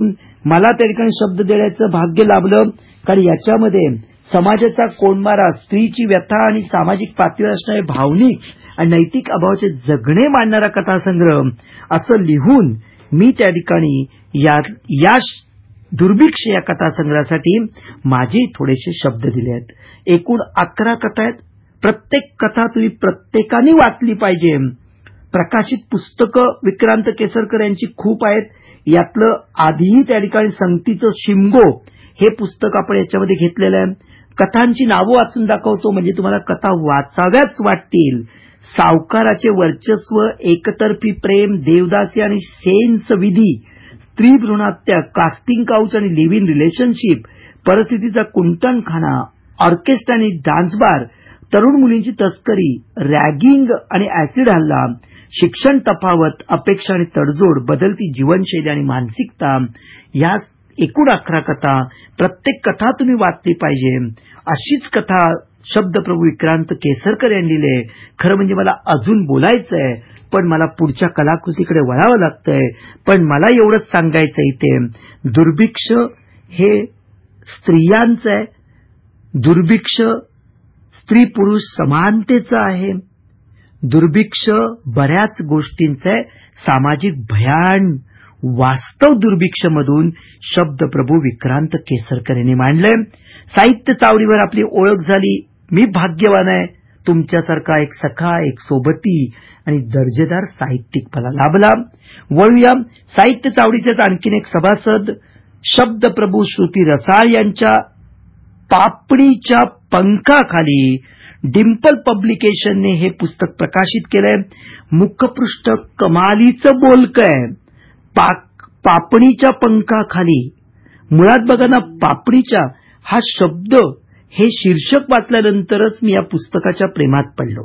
मला त्या ठिकाणी शब्द देण्याचं भाग्य लाभलं, कारण याच्यामध्ये समाजाचा कोंडमारा, स्त्रीची व्यथा आणि सामाजिक पातळीवर असणारे भावनिक आणि नैतिक अभावाचे जगणे मांडणारा कथासंग्रह असं लिहून मी त्या ठिकाणी या दुर्भिक्ष या कथासंग्रहासाठी माझे थोडेसे शब्द दिले आहेत. एकूण 11 कथा आहेत. प्रत्येक कथा तुम्ही प्रत्येकाने वाचली पाहिजे. प्रकाशित पुस्तकं विक्रांत केसरकर यांची खूप आहेत. यातलं आधीही त्या ठिकाणी संगतीचं शिमगो हे पुस्तक आपण याच्यामध्ये घेतलेलं आहे. कथांची नावं वाचून दाखवतो म्हणजे तुम्हाला कथा वाचाव्याच वाटतील. सावकाराचे वर्चस्व, एकतर्फी प्रेम, देवदासी आणि सेन्स विधी, स्त्री भ्रूणहत्या, कास्टिंग काउच आणि लिव्ह इन रिलेशनशिप, परिस्थितीचा कुंटणखाना, ऑर्केस्ट्रा आणि डान्स बार, तरुण मुलींची तस्करी, रॅगिंग आणि ऍसिड हल्ला, शिक्षण तफावत, अपेक्षा आणि तडजोड, बदलती जीवनशैली आणि मानसिकता, या एकूण 11 कथा. प्रत्येक कथा तुम्ही वाचली पाहिजे. अशीच कथा शब्दप्रभू विक्रांत केसरकर यांनी लिहिले. खरं म्हणजे मला अजून बोलायचंय, पण मला पुढच्या कलाकृतीकडे वळावं लागतंय. पण मला एवढंच सांगायचं इथे, दुर्भिक्ष हे स्त्रियांचं आहे. दुर्भिक्ष स्त्री पुरुष समानतेचं आहे. दुर्भिक्ष बऱ्याच गोष्टींचं आहे. सामाजिक भयान वास्तव दुर्भिक्षमधून शब्दप्रभू विक्रांत केसरकर यांनी मांडलंय. साहित्य चावडीवर आपली ओळख झाली. मी भाग्यवान आहे. तुमच्यासारखा एक सखा, एक सोबती आणि दर्जेदार साहित्यिक मला लाभला. वळूया साहित्य चावडीचेच आणखीन एक सभासद शब्दप्रभू श्रुती रसाळ यांच्या पापणीच्या पंखाखाली डिंपल पब्लिकेशनने हे पुस्तक प्रकाशित केलंय. मुखपृष्ठ कमालीचं बोलकं आहे. पापणीच्या पंखाखाली. मुळात बघा ना, पापणीच्या हा शब्द हे शीर्षक वाचल्यानंतरच मी या पुस्तकाच्या प्रेमात पडलो.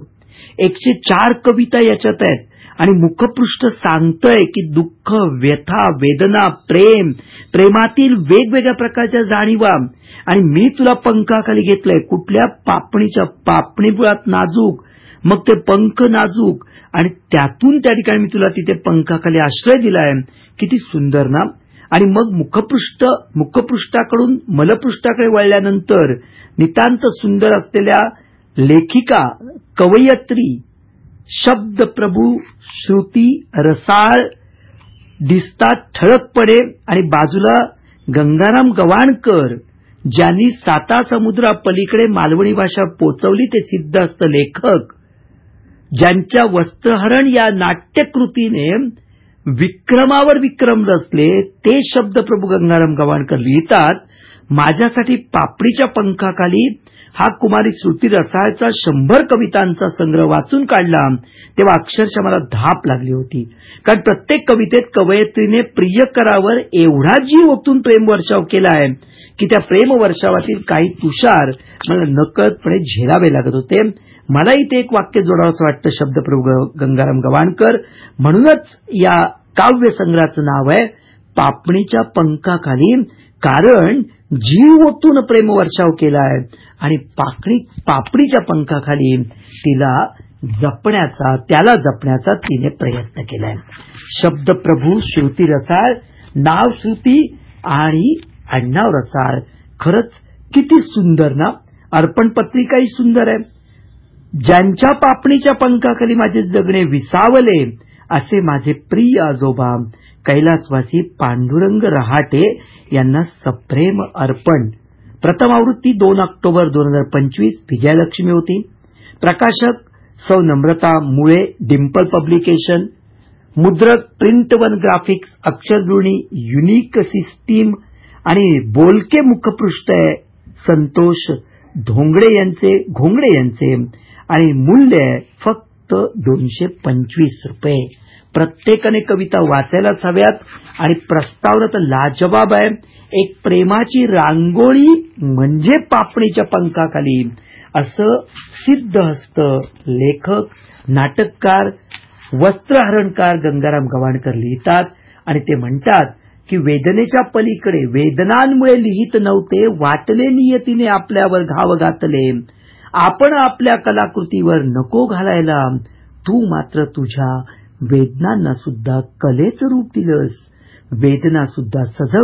104 कविता याच्यात आहेत आणि मुखपृष्ठ सांगतंय की दुःख, व्यथा, वेदना, प्रेमातील वेगवेगळ्या प्रकारच्या जाणीवा. आणि मी तुला पंखाखाली घेतलंय. कुठल्या पापणीच्या? पापणी मुळात नाजूक, मग ते पंख नाजूक, आणि त्यातून त्या ठिकाणी मी तुला तिथे पंखाखाली आश्रय दिलाय. किती सुंदर ना. आणि मग मुखपृष्ठाकडून मलपृष्ठाकडे वळल्यानंतर नितांत सुंदर असलेल्या लेखिका, कवयित्री शब्दप्रभू श्रुती रसाळ दिसतात ठळकपणे. आणि बाजूला गंगाराम गवाणकर, ज्यांनी सातासमुद्रापलीकडे मालवणी भाषा पोचवली, ते सिद्धहस्त लेखक, ज्यांच्या वस्त्रहरण या नाट्यकृतीने विक्रमावर विक्रम रचले, ते शब्दप्रभू गंगाराम गवाणकर लिहितात, माझ्यासाठी पापडीच्या पंखाखाली हा कुमारी श्रुती रसाळचा 100 कवितांचा संग्रह वाचून काढला तेव्हा अक्षरशः मला धाप लागली होती. कारण प्रत्येक कवितेत कवयित्रीने प्रियकरावर एवढा जीव ओतून प्रेमवर्षाव केला आहे की त्या प्रेमवर्षावातील काही तुषार मला नकळतपणे झेलावे लागत होते. मला इथे एक वाक्य जोडावंसं वाटतं शब्दप्रभू गंगाराम गवाणकर. म्हणूनच या काव्यसंग्रहाचं नाव आहे पापणीच्या पंखाखाली, कारण जीव ओतून प्रेमवर्षाव केला आहे आणि पापणीच्या पंखाखाली त्याला जपण्याचा तिने प्रयत्न केलाय. शब्दप्रभू श्रुती रसाळ, नाव श्रुती आणि आडनाव रसाळ. खरंच किती सुंदर ना. अर्पण पत्रिकाही सुंदर आहे. ज्यांच्या पापणीच्या पंखाखाली माझे जगणे विसावले असे माझे प्रिय आजोबा कैलासवासी पांडुरंग रहाटे यांना सप्रेम अर्पण. प्रथम आवृत्ती 2 ऑक्टोबर 2025 विजयलक्ष्मी होती. प्रकाशक सौ नम्रता मुळे, डिंपल पब्लिकेशन. मुद्रक print one graphics, अक्षरजुळणी unique system आणि बोलके मुखपृष्ठ आहे संतोष घोंगडे यांचे आणि मूल्य आहे फक्त ₹225. प्रत्येकाने कविता वाचायलाच हव्यात. आणि प्रस्तावना तर लाजवाब आहे. एक प्रेमाची रांगोळी म्हणजे पापणीच्या पंखाखाली, असं सिद्धहस्त लेखक, नाटककार, वस्त्रहरणकार गंगाराम गवाणकर लिहितात. आणि ते म्हणतात की वेदनेच्या पलीकडे वेदनांमुळे लिहित नव्हते, वाटले नियतीने आपल्यावर घाव घातले. आपण आपल्या कलाकृतीवर नको घालायला, तू मात्र तुझ्या वेदनांना सुद्धा कलेचं रूप दिलंस. वेदना सुद्धा सजव